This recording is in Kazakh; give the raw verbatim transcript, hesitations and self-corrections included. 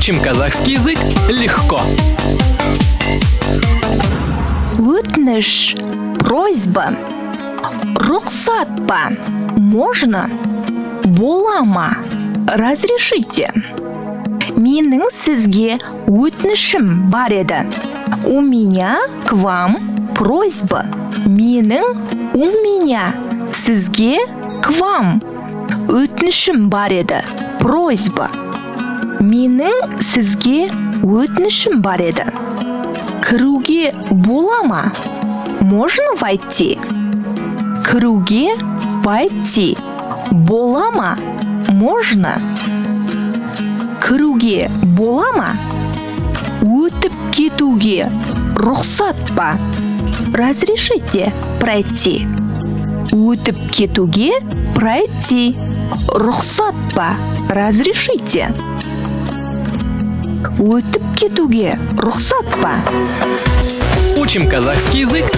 Учим казахский язык легко. Өтініш, просьба. Рұқсат па? Можно? Бола ма? Разрешите. Менің сізге өтінішім бар еді. У меня к вам просьба. Менің у меня сізге к вам өтінішім бар еді. Просьба. Менің сізге өтінішім бар еді. Кіруге бола ма? Можно войти? Кіруге войти. Бола ма? Можно? Кіруге бола ма? Өтіп кетуге рұқсат па? Разрешите пройти. Өтіп кетуге пройти. Рұқсат па? Разрешите. Өтіп кетуге рұқсат па? Учим казахский язык